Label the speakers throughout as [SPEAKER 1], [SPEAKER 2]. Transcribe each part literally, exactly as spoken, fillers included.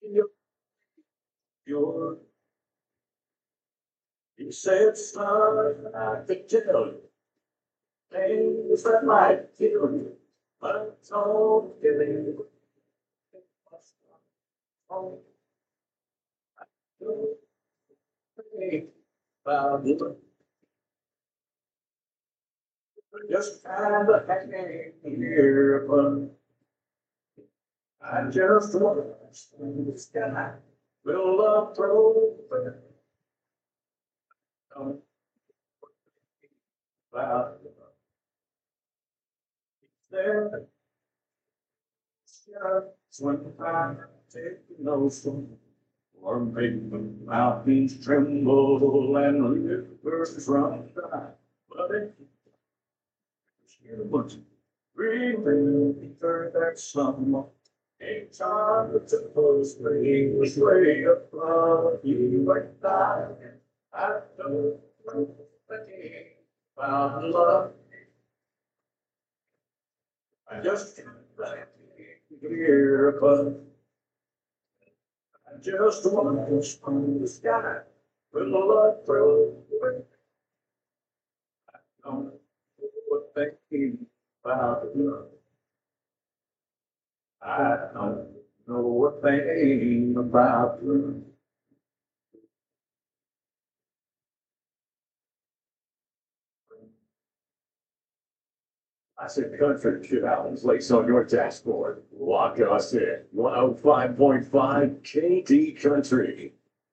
[SPEAKER 1] You're, you said, son, I could tell you things that might kill you, but don't give in. Oh, don't think about it. Just kind of hanging here, but I just watched the sky. Will love throw don't about it. There, just when I take notion, or make the mountains tremble and rivers run dry. But it was remember that someone a time to post me was way above you and I. I don't know anything about love. I just can't let it here, but I just want to from the sky with a love throw away. I don't know what they mean about love. I don't know what they mean about love. I said, country shit happens lace on your dashboard. Lock us in. one oh five point five K D Country.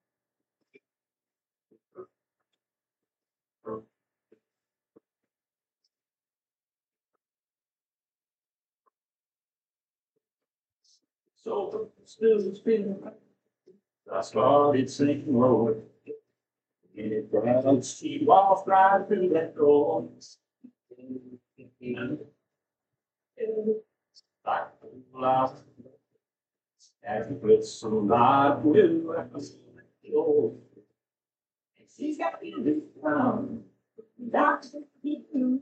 [SPEAKER 1] So, still spinning. I started sinking low. It does keep off right through that door. Like last, as with some live will. She's got me to down. That's the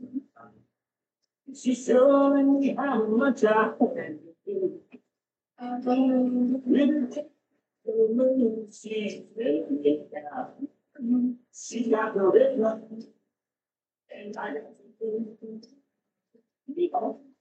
[SPEAKER 1] she's showing me how much I can do. She's making it down. She got the rhythm, and I got the